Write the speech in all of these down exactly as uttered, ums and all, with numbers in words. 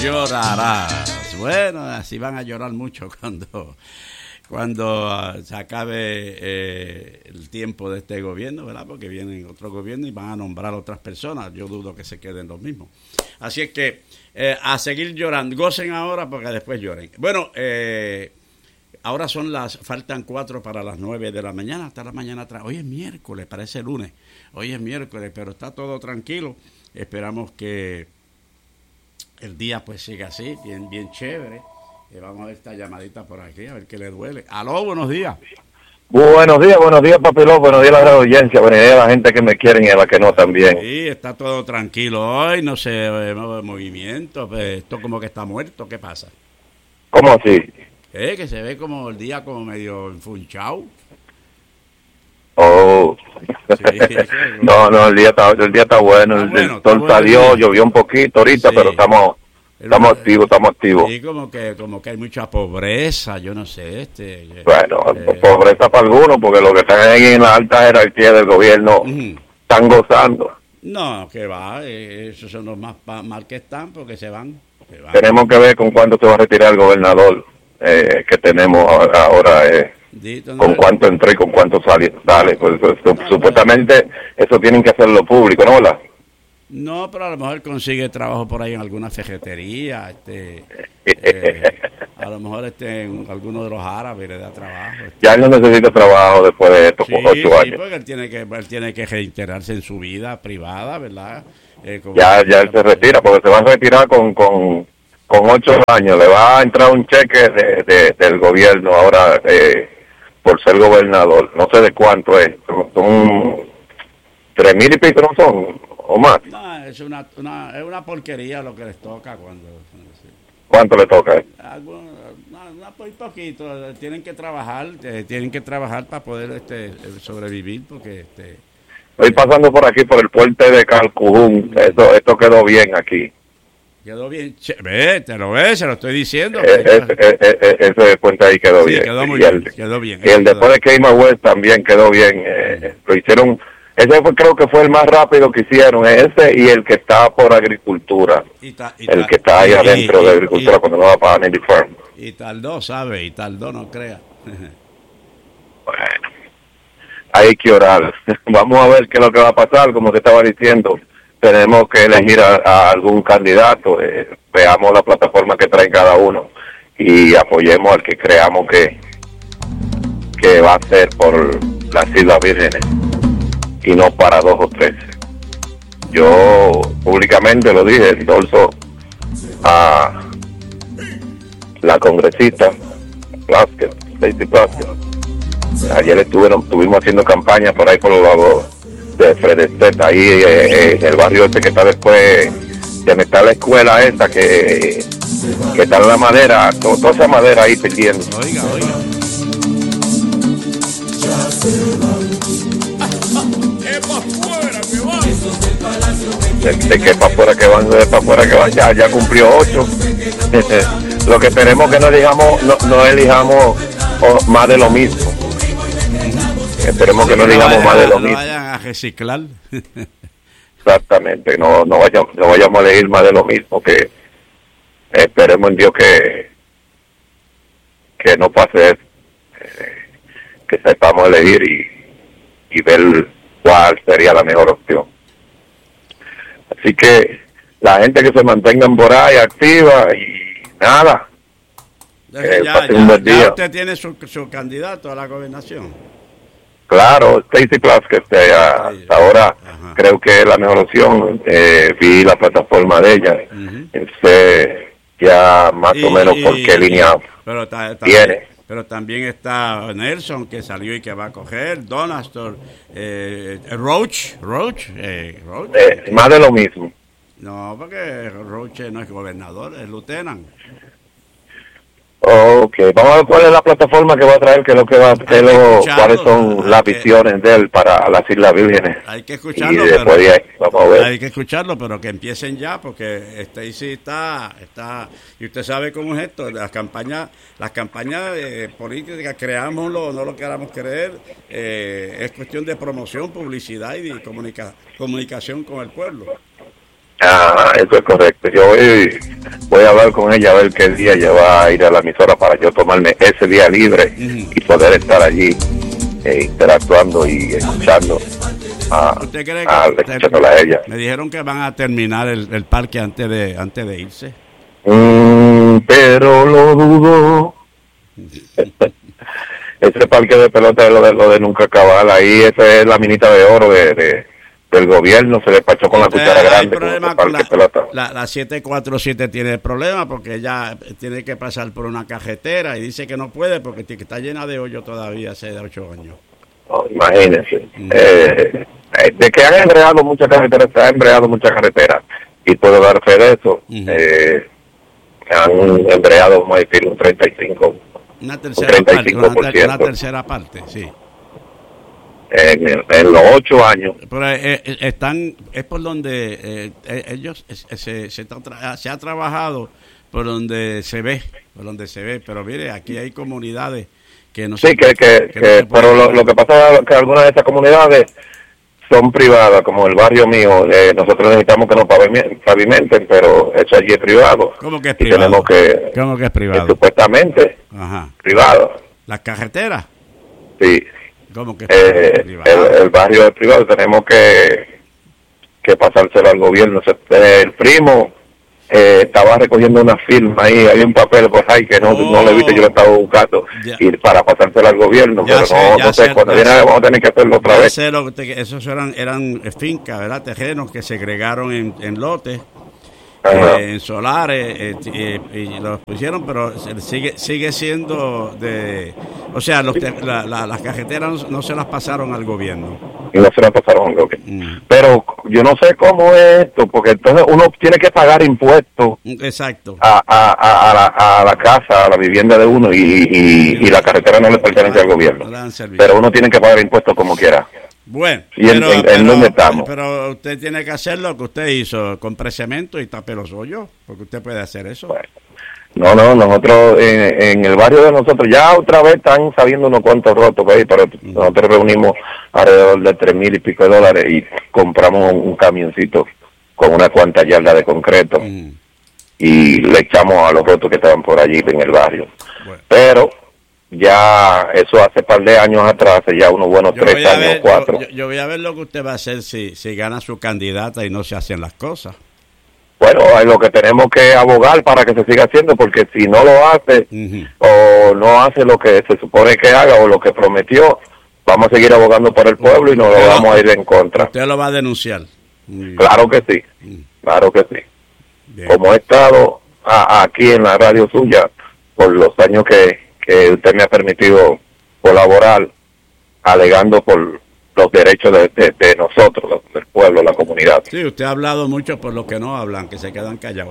llorarás. Bueno, así van a llorar mucho cuando cuando uh, se acabe eh, el tiempo de este gobierno, ¿verdad? Porque vienen otros gobiernos y van a nombrar a otras personas. Yo dudo que se queden los mismos. Así es que eh, a seguir llorando. Gocen ahora porque después lloren. Bueno, eh, ahora son las, faltan cuatro para las nueve de la mañana, hasta la mañana atrás. Hoy es miércoles, parece lunes. Hoy es miércoles, pero está todo tranquilo. Esperamos que el día pues siga así, bien, bien chévere. Eh, vamos a ver esta llamadita por aquí, a ver qué le duele. Aló, buenos días. Buenos días, buenos días, Papilón, buenos días a la audiencia, buenos días a la gente que me quieren y a la que no también. Sí, está todo tranquilo hoy, no sé, eh, movimiento, pues, esto como que está muerto, ¿qué pasa? ¿Cómo así? Eh, que se ve como el día como medio enfunchado. Oh, Sí, no, no, el día está, el día está bueno, Está el, bueno, el está sol bueno salió, el día. llovió un poquito ahorita, Sí. pero estamos, estamos El- activos, estamos activos. Sí, como que, como que hay mucha pobreza, yo no sé, este... eh, Bueno, eh, pobreza para algunos, porque los que están ahí en la alta jerarquía del gobierno ujú. están gozando. No, que va, eh, esos son los más pa- mal que están porque se van. Se van. Tenemos que ver con cuánto se va a retirar el gobernador eh, que tenemos ahora, ahora eh, Dito, no, con cuánto entró y con cuánto sale, sale. Pues, pues, su- supuestamente eso tienen que hacerlo público, ¿no? ¿Verdad? no, pero a lo mejor consigue trabajo por ahí en alguna ferretería, este, eh, a lo mejor este, en alguno de los árabes le da trabajo. Este. Ya él no necesita trabajo después de estos Sí, ocho sí, años. porque él tiene que, él tiene que reintegrarse en su vida privada, ¿verdad? Eh, como- Ya, ya él se retira, porque se va a retirar con, con, con ocho años. Le va a entrar un cheque de, de- del gobierno ahora eh, por ser gobernador. No sé de cuánto es. Son, son tres mil y pico, ¿no son? O más. No, es una, una, es una porquería lo que les toca cuando... sí. ¿Cuánto le toca? Algunos, no, no, muy poquito, tienen que trabajar, eh, tienen que trabajar para poder este, sobrevivir, porque este, Estoy pasando por aquí, por el puente de Calcujún. Esto, esto quedó bien aquí. quedó bien. Che, ve, te lo ves, se lo estoy diciendo. Eh, ese, ese, ese- ese puente ahí quedó Sí, bien. quedó muy y el, bien, quedó bien. y el quedó después de Keima West también quedó bien. Eh, lo hicieron. Ese fue, creo que fue el más rápido que hicieron. Ese y el que está por agricultura. y ta- y El ta- que está ahí y- adentro y- de y- agricultura cuando no va para Navy Farm. Y, y tardó, ¿sabe? Y tardó, no crea. Bueno, hay que orar. Vamos a ver qué es lo que va a pasar. Como te estaba diciendo, tenemos que elegir a, a algún candidato. Eh, veamos la plataforma que trae cada uno y apoyemos al que creamos que, que va a ser por las Islas Vírgenes y no para dos o tres. Yo públicamente lo dije, endorso a la congresista Plaskett, Stacey Plaskett. Ayer estuvieron, estuvimos haciendo campaña por ahí por los lados de Fredestedt, ahí eh, en el barrio este que está después de donde está la escuela esta que, que está en la madera, to, toda esa madera ahí perdiendo. Oiga, oiga. De, de que para afuera que van, de para afuera que van, ya, ya cumplió ocho. Lo que esperemos que no elijamos, no, no elijamos oh, más de lo mismo. Esperemos que no elijamos más de lo No mismo. vayan a reciclar. Exactamente, no, no vayamos, no vayamos a elegir más de lo mismo, que esperemos en Dios que que no pase eso, eh, que sepamos elegir y, y ver cuál sería la mejor opción. Así que la gente que se mantengan por ahí activa y nada, Ya, Eh, ya, pase un buen ya día. usted tiene su, su candidato a la gobernación. claro, Stacey Plaskett, que hasta Sí. ahora Ajá. creo que es la mejor opción. Eh, vi la plataforma de ella, Ujú. sé ya más Y- o menos y- por qué y- línea pero, ta- ta- viene. pero también está Nelson, que salió y que va a coger, Donastor, eh, Roach, Roach, eh, Roach. Eh, más de lo mismo. No, porque Roach no es gobernador, es lieutenant. Ok, vamos a ver cuál es la plataforma que va a traer, qué es lo que va, qué es lo- escucharlo, cuáles son hay las que- visiones de él para las Islas Vírgenes. Hay que Y escucharlo, después pero de ahí, vamos a ver. hay que escucharlo, pero que empiecen ya, porque Stacey está, está, y usted sabe cómo es esto, las campañas, las campañas eh, políticas, creámoslo o no lo queramos creer, eh, es cuestión de promoción, publicidad y de comunica, comunicación con el pueblo. Ah, eso es correcto. Yo voy, voy a hablar con ella a ver qué día ella va a ir a la emisora para yo tomarme ese día libre uh-huh. y poder estar allí eh, interactuando y escuchando a, ¿Usted cree que a, usted, a ella. Me dijeron que van a terminar el, el parque antes de antes de irse. Mm, pero lo dudo. Ese parque de pelota es lo de, lo de nunca acabar. Ahí esa es la minita de oro de, de del gobierno. Se despachó con la cuchara grande. Problema con la, la, la siete cuatro siete tiene problema porque ella tiene que pasar por una carretera y dice que no puede porque está llena de hoyo todavía hace ocho años. Oh, imagínense. Mm. Eh, de que han embreado muchas carreteras, se han embreado muchas carreteras y puedo dar fe de eso. Mm. Eh, han embreado, vamos a decir, un treinta y cinco Una tercera un treinta y cinco por ciento. Parte, una, una tercera parte, sí. En, en los ocho años. Pero eh, eh, están, es por donde eh, ellos eh, se, se, tra- se ha trabajado, por donde se ve, por donde se ve. Pero mire, aquí hay comunidades que no sí, se que, que, que, que no pero lo, lo que pasa es que algunas de esas comunidades son privadas, como el barrio mío. Eh, nosotros necesitamos que nos pavimenten, pero eso allí es privado. ¿Cómo que es privado? Y tenemos que, ¿Cómo que es privado? Que, supuestamente Ajá. privado. ¿Las carreteras? Sí. ¿Cómo que es eh, privado? El, el barrio es privado, tenemos que, que pasárselo al gobierno. El primo eh, estaba recogiendo una firma ahí, hay un papel por ahí que no, oh, no le he visto, yo lo estaba buscando ya. Y para pasárselo al gobierno, ya pero sé, no, no sé, sé cuando viene vamos a tener que hacerlo otra vez. Sé lo que, esos eran eran fincas, ¿verdad? Terrenos que se segregaron en, en lotes, eh, en solares, eh, eh, y los pusieron, pero sigue sigue siendo de, o sea, los, la, la, las carreteras no, no se las pasaron al gobierno. Y no se las pasaron al gobierno. Mm. Pero yo no sé cómo es esto, porque entonces uno tiene que pagar impuestos. Exacto. A, a, a, a, la, a la casa, a la vivienda de uno, y, y, y la carretera no le pertenece al gobierno. Pero uno tiene que pagar impuestos como quiera. Bueno, ¿y en, pero, en, en pero, dónde estamos? Pero usted tiene que hacer lo que usted hizo, con cemento y tape los hoyos, porque usted puede hacer eso. Bueno, no, no, nosotros en, en el barrio de nosotros ya otra vez están sabiendo unos cuantos rotos, ¿ve? Pero mm. nosotros reunimos alrededor de tres mil y pico de dólares y compramos un, un camioncito con unas cuantas yardas de concreto mm. y le echamos a los rotos que estaban por allí en el barrio. Bueno. Pero ya eso hace par de años atrás, hace ya unos buenos yo tres años, ver, cuatro. Yo, yo voy a ver lo que usted va a hacer si, si gana su candidata y no se hacen las cosas. Bueno, es lo que tenemos que abogar para que se siga haciendo, porque si no lo hace uh-huh. o no hace lo que se supone que haga o lo que prometió, vamos a seguir abogando por el pueblo y nos lo vamos a ir en contra. ¿Usted lo va a denunciar? Claro que sí, uh-huh. claro que sí. Bien. Como he estado a, aquí en la radio suya por los años que que usted me ha permitido colaborar, alegando por los derechos de, de, de nosotros, del pueblo, la comunidad. Sí, usted ha hablado mucho por los que no hablan, que se quedan callados.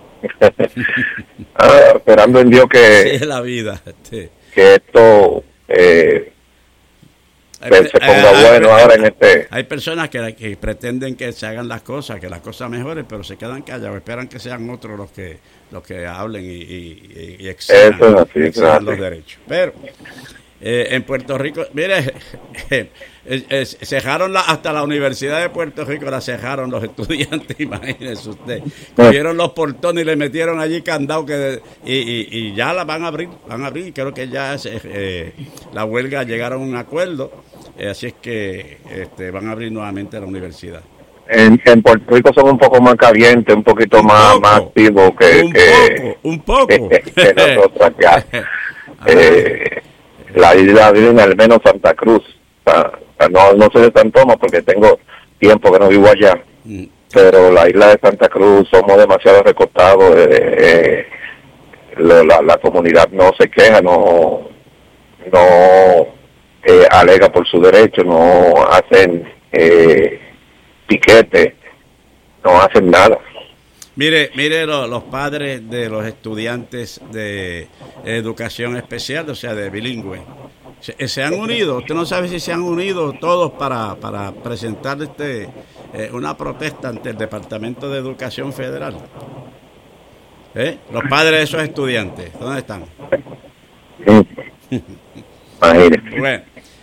ah, esperando en Dios que... Sí, es la vida. Sí. Que esto eh, hay, se, se ponga hay, bueno hay, ahora en este... Hay personas que, que pretenden que se hagan las cosas, que las cosas mejoren, pero se quedan callados, esperan que sean otros los que los que hablen y, y, y exijan, Eso es así, exijan los derechos. Pero eh, en Puerto Rico, mire, eh, eh, eh, cerraron la, hasta la Universidad de Puerto Rico, la cerraron los estudiantes, imagínese usted. Cogieron los portones y le metieron allí candado que y, y, y ya la van a abrir, van a abrir, creo que ya eh, la huelga llegaron a un acuerdo, eh, así es que este, van a abrir nuevamente la universidad. En, en Puerto Rico son un poco más calientes, un poquito un más, más activos que, un que, poco, un poco. que, que nosotros acá. eh, la isla vive al menos Santa Cruz. O sea, no, no soy de San Tomás porque tengo tiempo que no vivo allá. Mm. Pero la isla de Santa Cruz somos demasiado recortados. Eh, eh, lo, la, la comunidad no se queja, no, no eh, alega por su derecho, no hacen... Eh, piquete, no hacen nada. Mire, mire lo, los padres de los estudiantes de educación especial, o sea, de bilingüe, se, se han unido. Usted no sabe si se han unido todos para, para presentar este eh, una protesta ante el Departamento de Educación Federal. ¿Eh? Los padres de esos estudiantes, ¿dónde están? Imagínese. Bueno.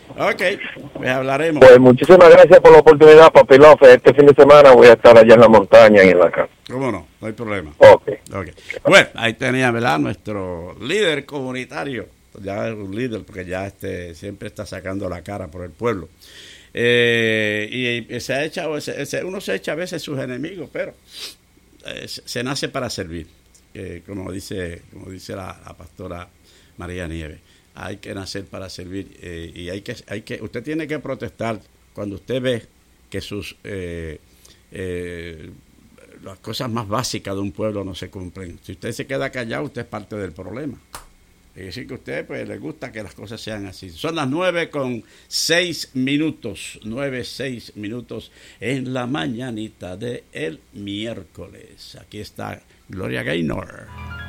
Ok, pues hablaremos. Pues muchísimas gracias por la oportunidad, Papi López. Este fin de semana voy a estar allá en la montaña y en la casa. ¿Cómo no? No hay problema. Ok. Okay. Bueno, ahí tenía, ¿verdad? Nuestro líder comunitario. Ya es un líder porque ya este siempre está sacando la cara por el pueblo. Eh, y, y se ha echado, se, se, uno se echa a veces sus enemigos, pero eh, se, se nace para servir. Eh, como dice, como dice la, la pastora María Nieves. Hay que nacer para servir eh, y hay que, hay que, usted tiene que protestar cuando usted ve que sus eh, eh, las cosas más básicas de un pueblo no se cumplen. Si usted se queda callado, usted es parte del problema. Es decir, que a usted pues le gusta que las cosas sean así. Son las nueve con seis minutos, nueve, seis minutos en la mañanita de el miércoles. Aquí está Gloria Gaynor.